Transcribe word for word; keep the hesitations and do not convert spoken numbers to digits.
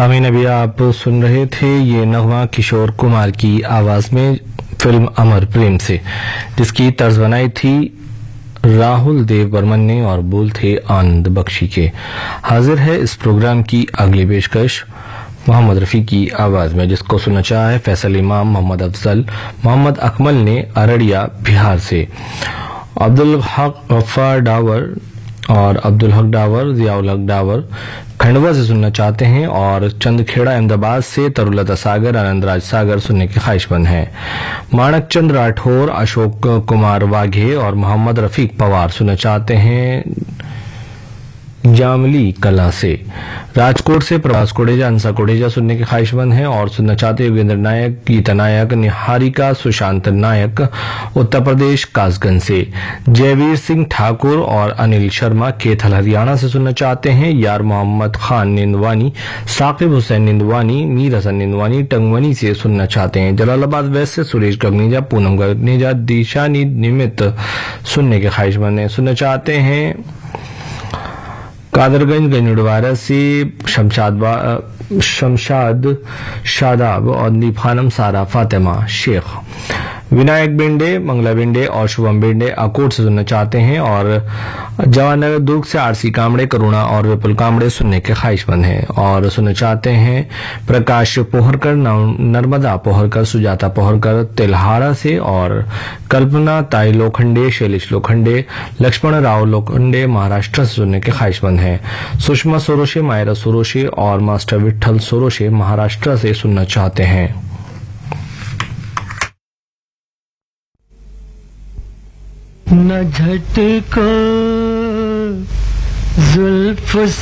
सामीन अभी आप सुन रहे थे ये नगमा किशोर कुमार की आवाज में फिल्म अमर प्रेम से, जिसकी तर्ज बनाई थी राहुल देव बर्मन ने और बोल थे आनंद बख्शी के। हाजिर है इस प्रोग्राम की अगली पेशकश मोहम्मद रफी की आवाज में, जिसको सुनना चाहा है फैसल इमाम, मोहम्मद अफजल, मोहम्मद अकमल ने अररिया बिहार से, अब्दुल हक गफ्फार डावर और अब्दुल हक डावर, जियाउल हक डावर खंडवा से सुनना चाहते हैं और चंदखेड़ा अहमदाबाद से तरुलता सागर, आनंद राज सागर सुनने के ख्वाहिशमंद हैं। माणक चंद राठौर, अशोक कुमार वाघे और मोहम्मद रफीक पवार सुनना चाहते हैं जामली कला से। राजकोट से प्रभास कोडेजा, अंसा कोडेजा सुनने के ख्वाहिशमंद हैं और सुनना चाहते योगेंद्र नायक, गीता नायक, निहारिका, सुशांत नायक उत्तर प्रदेश कासगंज से। जयवीर सिंह ठाकुर और अनिल शर्मा केथल हरियाणा से सुनना चाहते हैं। यार मोहम्मद खान निंदवानी, साकिब हुसैन निंदवानी, मीर हसन निंदवानी टंगवनी से सुनना चाहते हैं। जलालाबाद वेस्ट से सुरेश गगनेजा, पूनम गगनेजा, दिशानी निमित सुनने के ख्वाहिशमंद हैं। सुनना चाहते हैं कादरगंज गंजुड़वारा से शमशाद शमशाद शादाब और नीप खानम, सारा, फातिमा शेख। विनायक बेंडे, मंगला बेंडे और शुभम बेंडे अकोट से सुनना चाहते हैं और जवाहरनगर दुर्ग से आरसी कामड़े, करुणा और विपुल कामड़े सुनने के ख्वाहिशमंद हैं और सुनना चाहते हैं प्रकाश पोहरकर, नर्मदा पोहरकर, सुजाता पोहरकर तिलहाड़ा से और कल्पना ताई लोखंडे, शैलेश लोखंडे, लक्ष्मण राव लोखंडे महाराष्ट्र से सुनने के ख्वाहिशमंद हैं। सुषमा सोरोशे, मायरा सोरोशे और मास्टर विठल सोरोशे महाराष्ट्र से सुनना चाहते हैं। न झटको जुल्फ